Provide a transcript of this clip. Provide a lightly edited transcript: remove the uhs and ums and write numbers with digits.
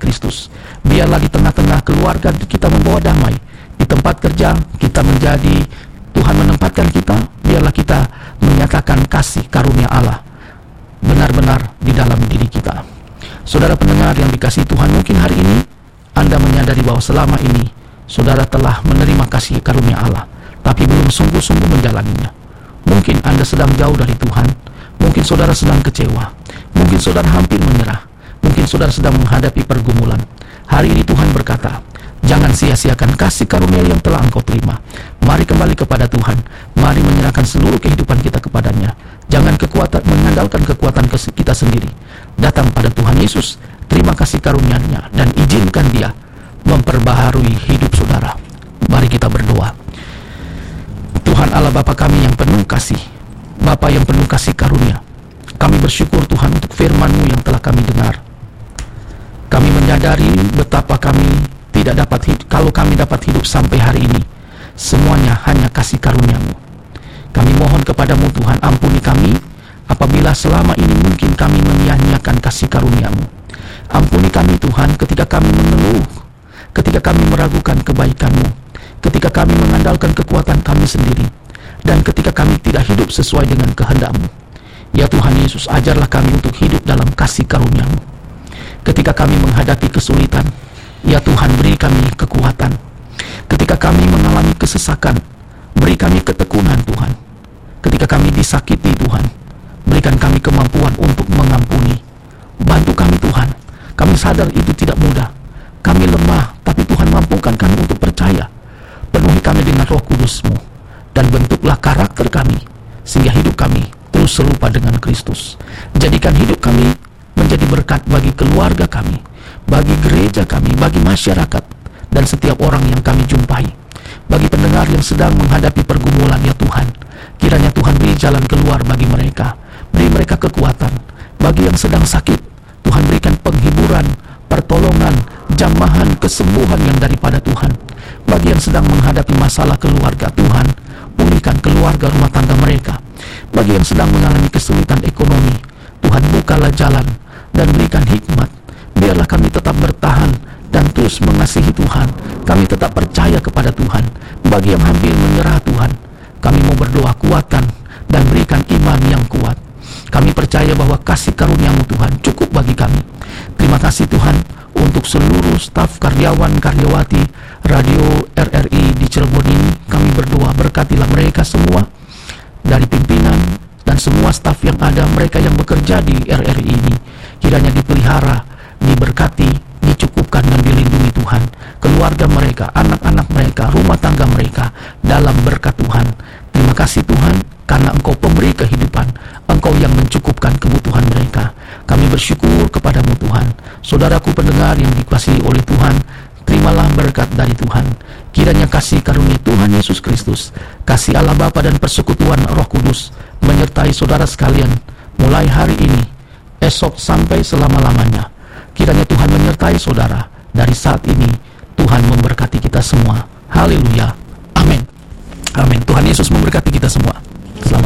Kristus. Biarlah di tengah-tengah keluarga kita membawa damai. Di tempat kerja kita menjadi, Tuhan menempatkan kita, biarlah kita menyatakan kasih karunia Allah benar-benar di dalam diri kita. Saudara pendengar yang dikasihi Tuhan, mungkin hari ini Anda menyadari bahwa selama ini saudara telah menerima kasih karunia Allah, tapi belum sungguh-sungguh menjalaninya. Mungkin Anda sedang jauh dari Tuhan, mungkin saudara sedang kecewa, mungkin saudara hampir menyerah, mungkin saudara sedang menghadapi pergumulan. Hari ini Tuhan berkata, jangan sia-siakan kasih karunia yang telah engkau terima. Mari kembali kepada Tuhan, mari menyerahkan seluruh kehidupan kita kepadanya. Jangan mengandalkan kekuatan kita sendiri. Datang pada Tuhan Yesus, terima kasih karunia-Nya, dan izinkan Dia memperbaharui hidup saudara. Mari kita berdoa. Tuhan Allah Bapa kami yang penuh kasih, Bapa yang penuh kasih karunia, kami bersyukur Tuhan untuk firman-Mu yang telah kami dengar. Kami menyadari betapa kami tidak dapat hidup, kalau kami dapat hidup sampai hari ini, semuanya hanya kasih karunia-Mu. Kami mohon kepadamu Tuhan, ampuni kami apabila selama ini mungkin kami menyia-nyiakan kasih karunia-Mu. Ampuni kami Tuhan ketika kami mengeluh, ketika kami meragukan kebaikan-Mu, ketika kami mengandalkan kekuatan kami sendiri, dan ketika kami tidak hidup sesuai dengan kehendak-Mu. Ya Tuhan Yesus, ajarlah kami untuk hidup dalam kasih karunia-Mu. Ketika kami menghadapi kesulitan, ya Tuhan, beri kami kekuatan. Ketika kami mengalami kesesakan, beri kami ketekunan Tuhan. Ketika kami disakiti Tuhan, berikan kami kemampuan untuk mengampuni. Bantu kami Tuhan. Kami sadar itu tidak mudah. Kami lemah, tapi Tuhan mampukan kami untuk percaya. Penuhi kami dengan Roh Kudus-Mu, dan bentuklah karakter kami, sehingga hidup kami terus serupa dengan Kristus. Jadikan hidup kami menjadi berkat bagi keluarga kami, bagi gereja kami, bagi masyarakat, dan setiap orang yang kami jumpai. Bagi pendengar yang sedang menghadapi pergumulan, ya Tuhan, kiranya Tuhan beri jalan keluar bagi mereka. Beri mereka kekuatan. Bagi yang sedang sakit, Tuhan berikan penghiburan, pertolongan, jamahan, kesembuhan yang daripada Tuhan. Bagi yang sedang menghadapi masalah keluarga, Tuhan, pulihkan keluarga rumah tangga mereka. Bagi yang sedang mengalami kesulitan ekonomi, Tuhan bukalah jalan dan berikan hikmat. Biarlah kami tetap bertahan dan terus mengasihi Tuhan. Kami tetap percaya kepada Tuhan. Bagi yang hampir menyerah Tuhan, kami mau berdoa, kuatkan dan berikan iman yang kuat. Kami percaya bahwa kasih karunia-Mu Tuhan cukup bagi kami. Terima kasih Tuhan untuk seluruh staf karyawan-karyawati Radio RRI di Cirebon ini. Kami berdoa, berkatilah mereka semua, dari pimpinan dan semua staf yang ada, mereka yang bekerja di RRI ini. Kiranya dipelihara, diberkati, dicukupkan dan dilindungi Tuhan. Keluarga mereka, anak-anak mereka, rumah tangga mereka dalam berkat Tuhan. Terima kasih Tuhan, karena Engkau pemberi kehidupan, Engkau yang mencukupkan kebutuhan mereka. Kami bersyukur kepadamu Tuhan. Saudaraku pendengar yang dikasihi oleh Tuhan, terimalah berkat dari Tuhan. Kiranya kasih karunia Tuhan Yesus Kristus, kasih Allah Bapa dan persekutuan Roh Kudus menyertai saudara sekalian mulai hari ini, esok sampai selama-lamanya. Kiranya Tuhan menyertai saudara dari saat ini. Tuhan memberkati kita semua. Haleluya. Amin. Amin. Tuhan Yesus memberkati kita semua.